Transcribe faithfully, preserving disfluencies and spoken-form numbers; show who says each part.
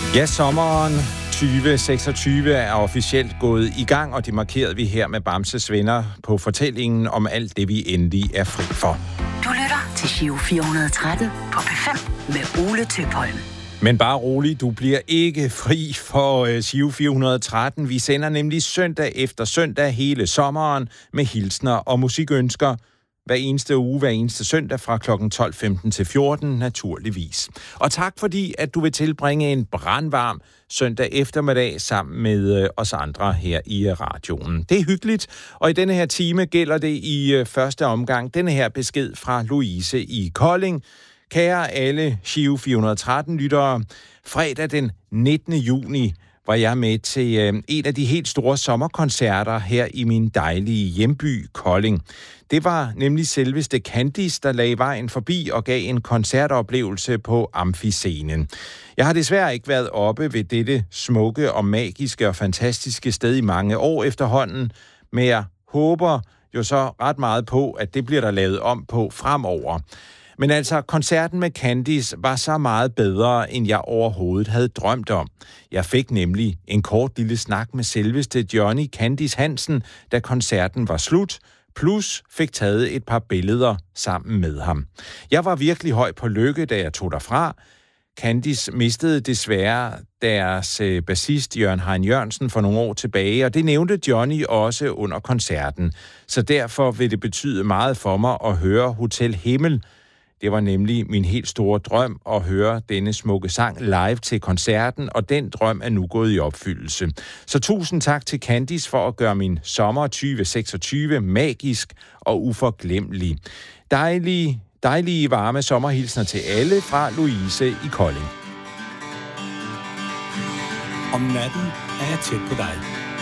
Speaker 1: Ja, sommeren tyve seksogtyve er officielt gået i gang, og det markerede vi her med Bamses Venner på fortællingen om alt det, vi endelig er fri for.
Speaker 2: Du lytter til Giro fire hundrede og tretten på P fem med Ole Tøpholm.
Speaker 1: Men bare rolig, du bliver ikke fri for uh, Giro fire hundrede og tretten. Vi sender nemlig søndag efter søndag hele sommeren med hilsner og musikønsker. Hver eneste uge, hver eneste søndag fra klokken tolv femten til fjorten, naturligvis. Og tak fordi, at du vil tilbringe en brandvarm søndag eftermiddag sammen med øh, os andre her i radioen. Det er hyggeligt, og i denne her time gælder det i øh, første omgang denne her besked fra Louise i Kolding. Kære alle Giro fire hundrede og tretten-lyttere, fredag den nittende juni var jeg med til øh, en af de helt store sommerkoncerter her i min dejlige hjemby, Kolding. Det var nemlig selveste Candice, der lagde vejen forbi og gav en koncertoplevelse på Amfiscenen. Jeg har desværre ikke været oppe ved dette smukke og magiske og fantastiske sted i mange år efterhånden, men jeg håber jo så ret meget på, at det bliver der lavet om på fremover. Men altså, koncerten med Candice var så meget bedre, end jeg overhovedet havde drømt om. Jeg fik nemlig en kort lille snak med selveste Johnny Candice Hansen, da koncerten var slut, plus fik taget et par billeder sammen med ham. Jeg var virkelig høj på lykke, da jeg tog derfra. Candice mistede desværre deres bassist Jørgen Hein Jørgensen for nogle år tilbage, og det nævnte Johnny også under koncerten. Så derfor vil det betyde meget for mig at høre Hotel Himmel. Det var nemlig min helt store drøm at høre denne smukke sang live til koncerten, og den drøm er nu gået i opfyldelse. Så tusind tak til Candice for at gøre min sommer tyve seksogtyve magisk og uforglemmelig. Dejlige, dejlige varme sommerhilsner til alle fra Louise i Kolding.
Speaker 3: Om natten er jeg tæt på dig.